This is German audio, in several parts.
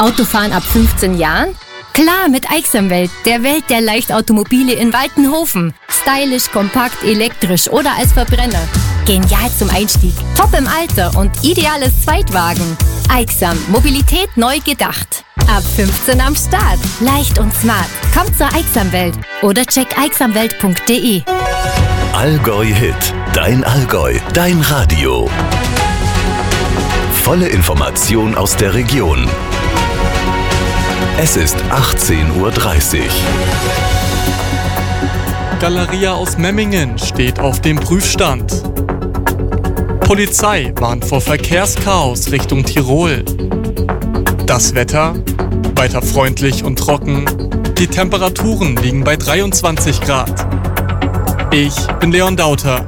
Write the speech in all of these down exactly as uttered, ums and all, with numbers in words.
Autofahren ab fünfzehn Jahren? Klar, mit Aixamwelt, der Welt der Leichtautomobile in Waltenhofen. Stylisch, kompakt, elektrisch oder als Verbrenner. Genial zum Einstieg, top im Alter und ideales Zweitwagen. Aixam, Mobilität neu gedacht. Ab fünfzehn am Start, leicht und smart. Kommt zur Aixamwelt oder check aixamwelt punkt de. Allgäu Hit, dein Allgäu, dein Radio. Volle Information aus der Region. Es ist achtzehn Uhr dreißig. Galeria aus Memmingen steht auf dem Prüfstand. Polizei warnt vor Verkehrschaos Richtung Tirol. Das Wetter? Weiter freundlich und trocken. Die Temperaturen liegen bei dreiundzwanzig Grad. Ich bin Leon Dauter.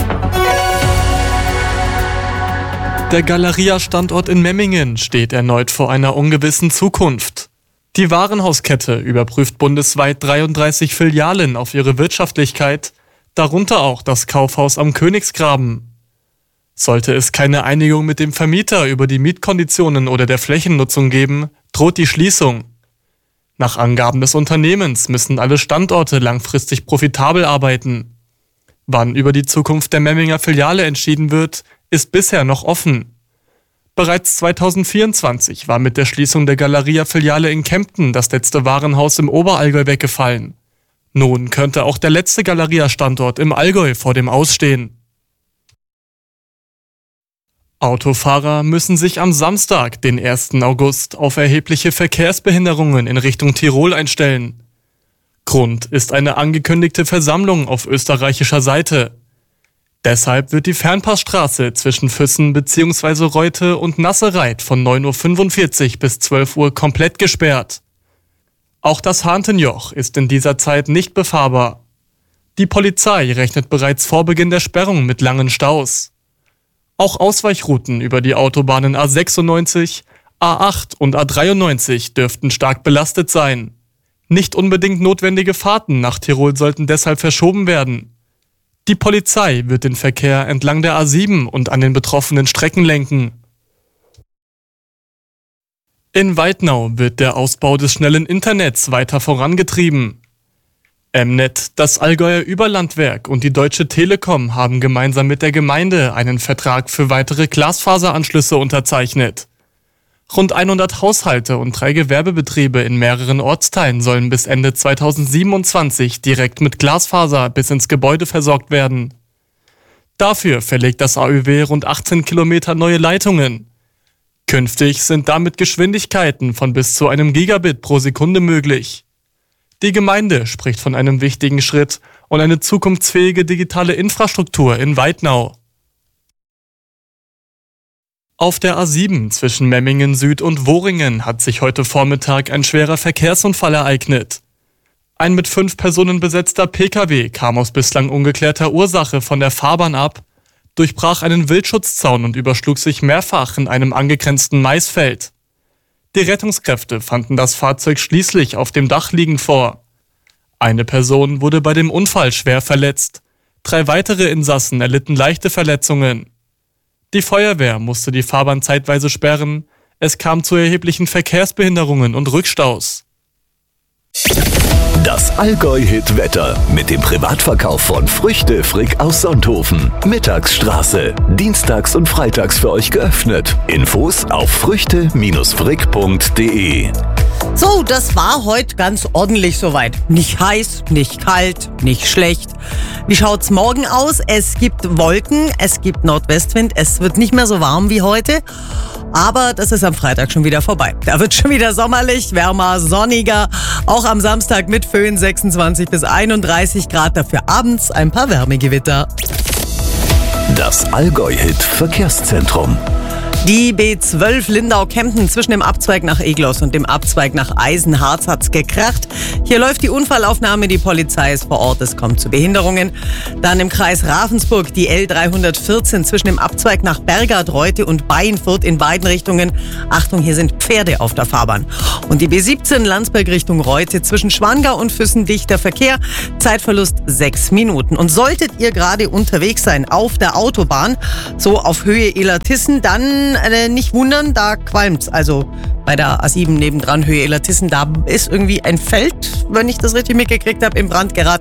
Der Galeria-Standort in Memmingen steht erneut vor einer ungewissen Zukunft. Die Warenhauskette überprüft bundesweit dreiunddreißig Filialen auf ihre Wirtschaftlichkeit, darunter auch das Kaufhaus am Königsgraben. Sollte es keine Einigung mit dem Vermieter über die Mietkonditionen oder der Flächennutzung geben, droht die Schließung. Nach Angaben des Unternehmens müssen alle Standorte langfristig profitabel arbeiten. Wann über die Zukunft der Memminger Filiale entschieden wird, ist bisher noch offen. Bereits zweitausendvierundzwanzig war mit der Schließung der Galeria-Filiale in Kempten das letzte Warenhaus im Oberallgäu weggefallen. Nun könnte auch der letzte Galeria-Standort im Allgäu vor dem Ausstehen. Autofahrer müssen sich am Samstag, den ersten August, auf erhebliche Verkehrsbehinderungen in Richtung Tirol einstellen. Grund ist eine angekündigte Versammlung auf österreichischer Seite. Deshalb wird die Fernpassstraße zwischen Füssen bzw. Reute und Nassereit von neun Uhr fünfundvierzig bis zwölf Uhr komplett gesperrt. Auch das Hahntenjoch ist in dieser Zeit nicht befahrbar. Die Polizei rechnet bereits vor Beginn der Sperrung mit langen Staus. Auch Ausweichrouten über die Autobahnen A sechsundneunzig, A acht und A dreiundneunzig dürften stark belastet sein. Nicht unbedingt notwendige Fahrten nach Tirol sollten deshalb verschoben werden. Die Polizei wird den Verkehr entlang der A sieben und an den betroffenen Strecken lenken. In Weidnau wird der Ausbau des schnellen Internets weiter vorangetrieben. M-Net, das Allgäuer Überlandwerk und die Deutsche Telekom haben gemeinsam mit der Gemeinde einen Vertrag für weitere Glasfaseranschlüsse unterzeichnet. Rund hundert Haushalte und drei Gewerbebetriebe in mehreren Ortsteilen sollen bis Ende zweitausendsiebenundzwanzig direkt mit Glasfaser bis ins Gebäude versorgt werden. Dafür verlegt das A Ö W rund achtzehn Kilometer neue Leitungen. Künftig sind damit Geschwindigkeiten von bis zu einem Gigabit pro Sekunde möglich. Die Gemeinde spricht von einem wichtigen Schritt und eine zukunftsfähige digitale Infrastruktur in Weidnau. Auf der A sieben zwischen Memmingen Süd und Wohringen hat sich heute Vormittag ein schwerer Verkehrsunfall ereignet. Ein mit fünf Personen besetzter Pkw kam aus bislang ungeklärter Ursache von der Fahrbahn ab, durchbrach einen Wildschutzzaun und überschlug sich mehrfach in einem angegrenzten Maisfeld. Die Rettungskräfte fanden das Fahrzeug schließlich auf dem Dach liegend vor. Eine Person wurde bei dem Unfall schwer verletzt. Drei weitere Insassen erlitten leichte Verletzungen. Die Feuerwehr musste die Fahrbahn zeitweise sperren. Es kam zu erheblichen Verkehrsbehinderungen und Rückstaus. Das Allgäu-Hit-Wetter mit dem Privatverkauf von Früchte Frick aus Sonthofen. Mittagsstraße. Dienstags und freitags für euch geöffnet. Infos auf früchte Frick punkt de. So, das war heute ganz ordentlich soweit. Nicht heiß, nicht kalt, nicht schlecht. Wie schaut's morgen aus? Es gibt Wolken, es gibt Nordwestwind, es wird nicht mehr so warm wie heute. Aber das ist am Freitag schon wieder vorbei. Da wird schon wieder sommerlich, wärmer, sonniger. Auch am Samstag mit Föhn sechsundzwanzig bis einunddreißig Grad. Dafür abends ein paar Wärmegewitter. Das Allgäu-Hit Verkehrszentrum. Die B zwölf Lindau-Kempten zwischen dem Abzweig nach Eglos und dem Abzweig nach Eisenharz hat's gekracht. Hier läuft die Unfallaufnahme, die Polizei ist vor Ort, es kommt zu Behinderungen. Dann im Kreis Ravensburg die L dreihundertvierzehn zwischen dem Abzweig nach Bergard, Reute und Baienfurt in beiden Richtungen. Achtung, hier sind Pferde auf der Fahrbahn. Und die B siebzehn Landsberg Richtung Reute zwischen Schwangau und Füssen dichter Verkehr. Zeitverlust sechs Minuten. Und solltet ihr gerade unterwegs sein auf der Autobahn, so auf Höhe Illertissen, dann äh, nicht wundern, da qualmt's. Also bei der A sieben nebendran, Höhe Illertissen, da ist irgendwie ein Feld, wenn ich das richtig mitgekriegt habe, in Brand geraten.